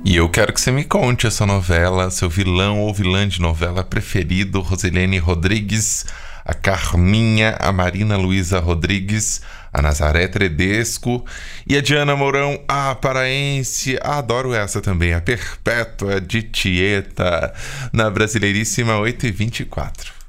E eu quero que você me conte essa novela, seu vilão ou vilã de novela preferido, Rosilene Rodrigues, a Carminha, a Marina Luísa Rodrigues, a Nazaré Tedesco e a Diana Mourão, a paraense. Adoro essa também, a Perpétua de Tieta, na Brasileiríssima 8h24.